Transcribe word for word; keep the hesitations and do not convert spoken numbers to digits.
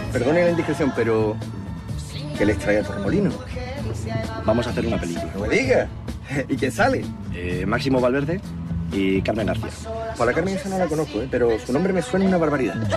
Perdone la indiscreción, pero... ¿qué les trae a Torremolinos? Vamos a hacer una película. ¡No me diga! ¿Y quién sale? Eh, Máximo Valverde y Carmen García. Por la Carmen esa no la conozco, ¿eh? Pero su nombre me suena una barbaridad.